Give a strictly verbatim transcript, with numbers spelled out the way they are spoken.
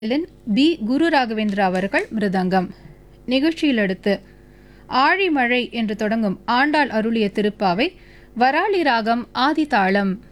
B குரு ராகவேந்திரா அவர்கள் மிருதங்கம். நிகழ்ச்சியில் அடுத்து ஆழிமழை என்று தொடங்கும் ஆண்டாள் அருளிய திருப்பாவை வராளி ராகம் ஆதி தாளம்.